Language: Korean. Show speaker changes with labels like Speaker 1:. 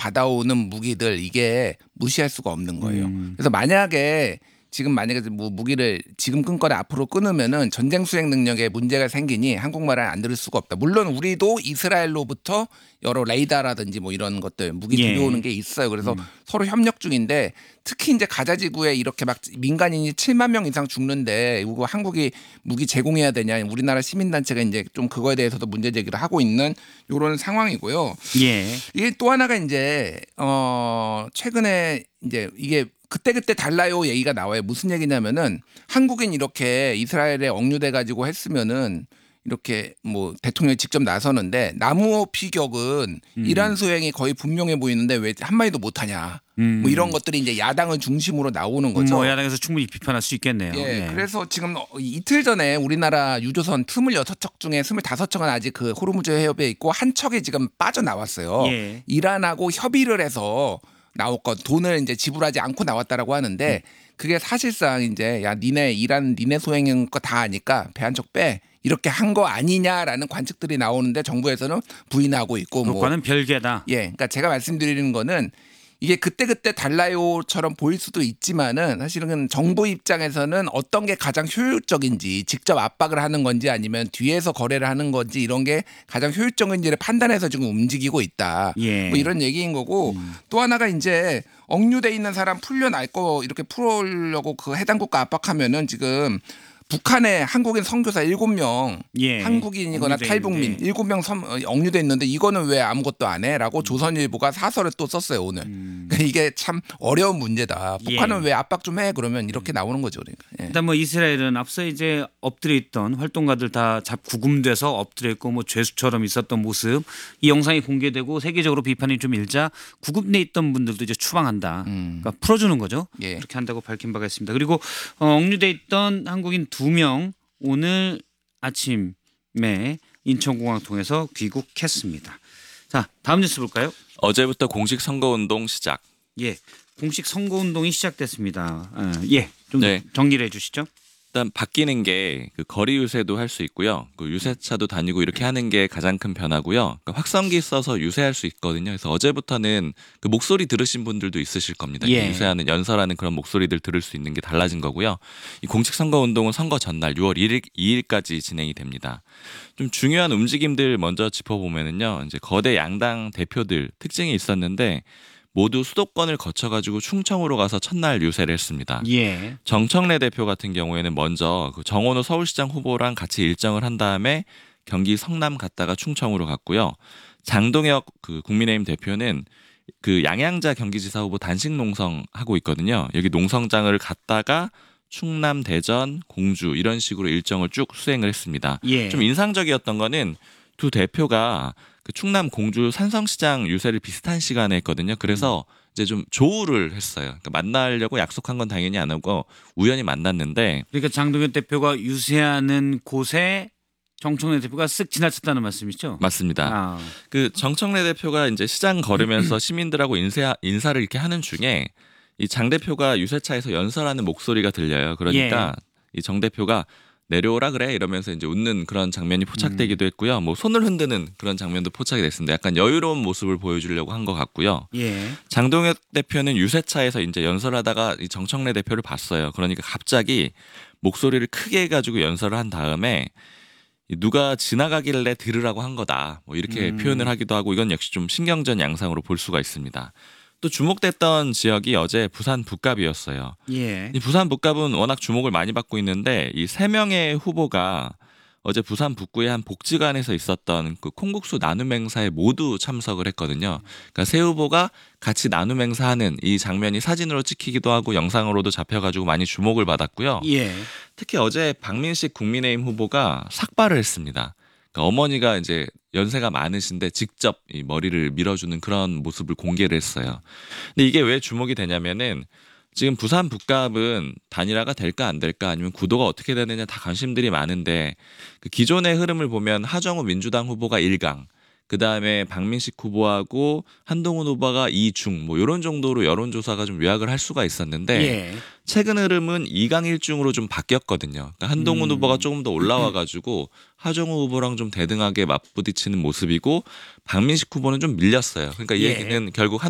Speaker 1: 받아오는 무기들 이게 무시할 수가 없는 거예요. 그래서 만약에 뭐 무기를 지금 끊거나 앞으로 끊으면은 전쟁 수행 능력에 문제가 생기니 한국말을 안 들을 수가 없다. 물론 우리도 이스라엘로부터 여러 레이더라든지 뭐 이런 것들 무기 들여오는 게 있어요. 그래서 서로 협력 중인데 특히 이제 가자 지구에 이렇게 막 민간인이 7만 명 이상 죽는데 이거 한국이 무기 제공해야 되냐? 우리나라 시민단체가 이제 좀 그거에 대해서도 문제 제기를 하고 있는 이런 상황이고요.
Speaker 2: 예.
Speaker 1: 이게 또 하나가 이제 최근에 이제 이게 그때그때 달라요 얘기가 나와요. 무슨 얘기냐면은 한국인 이렇게 이스라엘에 억류돼 가지고 했으면은 이렇게 뭐 대통령이 직접 나서는데 나무 피격은 이란 소행이 거의 분명해 보이는데 왜 한마디도 못하냐. 뭐 이런 것들이 이제 야당을 중심으로 나오는 거죠.
Speaker 2: 뭐 야당에서 충분히 비판할 수 있겠네요.
Speaker 1: 예, 그래서 지금 이틀 전에 우리나라 유조선 26척 중에 25척은 아직 그 호르무즈 해협에 있고 한 척이 지금 빠져나왔어요.
Speaker 2: 예.
Speaker 1: 이란하고 협의를 해서 나왔건 돈을 이제 지불하지 않고 나왔다라고 하는데 그게 사실상 이제 야 이란 니네 소행인 거 다 아니까 배 한 척 빼. 이렇게 한 거 아니냐라는 관측들이 나오는데 정부에서는 부인하고 있고
Speaker 2: 그것과는 별개다.
Speaker 1: 예, 그러니까 제가 말씀드리는 거는 이게 그때그때 달라요처럼 보일 수도 있지만은 사실은 정부 입장에서는 어떤 게 가장 효율적인지 직접 압박을 하는 건지 아니면 뒤에서 거래를 하는 건지 이런 게 가장 효율적인지를 판단해서 지금 움직이고 있다.
Speaker 2: 예.
Speaker 1: 뭐 이런 얘기인 거고 또 하나가 이제 억류돼 있는 사람 풀려날 거 이렇게 풀으려고 그 해당 국가 압박하면은 지금 북한에 한국인 선교사 7명
Speaker 2: 예.
Speaker 1: 한국인이거나 탈북민 7명 억류돼 있는데 이거는 왜 아무것도 안 해? 라고 조선일보가 사설을 또 썼어요 오늘. 그러니까 이게 참 어려운 문제다. 북한은 왜 압박 좀 해? 그러면 이렇게 나오는 거죠. 그러니까. 예.
Speaker 2: 일단 뭐 이스라엘은 앞서 이제 엎드려 있던 활동가들 다 구금돼서 엎드려 있고 뭐 죄수처럼 있었던 모습 이 영상이 공개되고 세계적으로 비판이 좀 일자 구금돼 있던 분들도 이제 추방한다. 그러니까 풀어주는 거죠.
Speaker 1: 예.
Speaker 2: 그렇게 한다고 밝힌 바가 있습니다. 그리고 억류돼 있던 한국인 2명 오늘 아침에 인천공항 통해서 귀국했습니다. 자, 다음 뉴스 볼까요?
Speaker 3: 어제부터 공식 선거운동 시작.
Speaker 2: 예, 공식 선거운동이 시작됐습니다. 예, 좀
Speaker 3: 네.
Speaker 2: 정리를 해주시죠.
Speaker 3: 일단 바뀌는 게 그 거리 유세도 할 수 있고요. 그 유세차도 다니고 이렇게 하는 게 가장 큰 변화고요. 그러니까 확성기 써서 유세할 수 있거든요. 그래서 어제부터는 그 목소리 들으신 분들도 있으실 겁니다.
Speaker 2: 예.
Speaker 3: 유세하는 연설하는 그런 목소리들 들을 수 있는 게 달라진 거고요. 이 공식 선거 운동은 선거 전날 6월 2일까지 진행이 됩니다. 좀 중요한 움직임들 먼저 짚어보면은요. 이제 거대 양당 대표들 특징이 있었는데 모두 수도권을 거쳐가지고 충청으로 가서 첫날 유세를 했습니다.
Speaker 2: 예.
Speaker 3: 정청래 대표 같은 경우에는 먼저 그 정원호 서울시장 후보랑 같이 일정을 한 다음에 경기 성남 갔다가 충청으로 갔고요. 장동혁 그 국민의힘 대표는 그 양양자 경기지사 후보 단식 농성 하고 있거든요. 여기 농성장을 갔다가 충남, 대전, 공주 이런 식으로 일정을 쭉 수행을 했습니다.
Speaker 2: 예.
Speaker 3: 좀 인상적이었던 거는 두 대표가 그 충남 공주 산성시장 유세를 비슷한 시간에 했거든요. 그래서 이제 좀 조우를 했어요. 그러니까 만나려고 약속한 건 당연히 안 하고 우연히 만났는데.
Speaker 2: 그러니까 장동현 대표가 유세하는 곳에 정청래 대표가 쓱 지나쳤다는 말씀이죠?
Speaker 3: 맞습니다. 그 정청래 대표가 이제 시장 걸으면서 시민들하고 인사를 이렇게 하는 중에 이 장 대표가 유세차에서 연설하는 목소리가 들려요. 그러니까 이 정 대표가 내려오라 그래 이러면서 이제 웃는 그런 장면이 포착되기도 했고요. 뭐 손을 흔드는 그런 장면도 포착이 됐습니다. 약간 여유로운 모습을 보여주려고 한 것 같고요.
Speaker 2: 예.
Speaker 3: 장동혁 대표는 유세차에서 이제 연설하다가 이 정청래 대표를 봤어요. 그러니까 갑자기 목소리를 크게 해가지고 연설을 한 다음에 누가 지나가길래 들으라고 한 거다. 뭐 이렇게 표현을 하기도 하고 이건 역시 좀 신경전 양상으로 볼 수가 있습니다. 또 주목됐던 지역이 어제 부산 북갑이었어요.
Speaker 2: 예.
Speaker 3: 이 부산 북갑은 워낙 주목을 많이 받고 있는데 이 3명의 후보가 어제 부산 북구의 한 복지관에서 있었던 그 콩국수 나눔 행사에 모두 참석을 했거든요. 그러니까 세 후보가 같이 나눔 행사하는 이 장면이 사진으로 찍히기도 하고 영상으로도 잡혀가지고 많이 주목을 받았고요.
Speaker 2: 예.
Speaker 3: 특히 어제 박민식 국민의힘 후보가 삭발을 했습니다. 그러니까 어머니가 이제 연세가 많으신데 직접 이 머리를 밀어주는 그런 모습을 공개를 했어요. 근데 이게 왜 주목이 되냐면은 지금 부산 북갑은 단일화가 될까 안 될까 아니면 구도가 어떻게 되느냐 다 관심들이 많은데 그 기존의 흐름을 보면 하정우 민주당 후보가 1강, 그 다음에 박민식 후보하고 한동훈 후보가 2중 뭐 이런 정도로 여론조사가 좀 요약을 할 수가 있었는데
Speaker 2: 예.
Speaker 3: 최근 흐름은 2강 1중으로 좀 바뀌었거든요. 그러니까 한동훈 후보가 조금 더 올라와가지고 하정우 후보랑 좀 대등하게 맞부딪히는 모습이고 박민식 후보는 좀 밀렸어요. 그러니까 이
Speaker 2: 예.
Speaker 3: 얘기는 결국